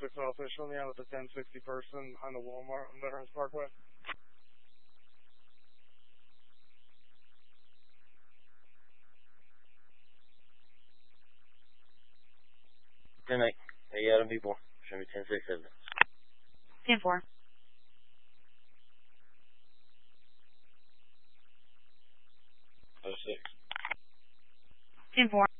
6 official in the out with the 1060 person behind the Walmart on Veterans Parkway. Tonight, hey Adam B4, show me 10-6 evidence. 10-4. 06. 10-4.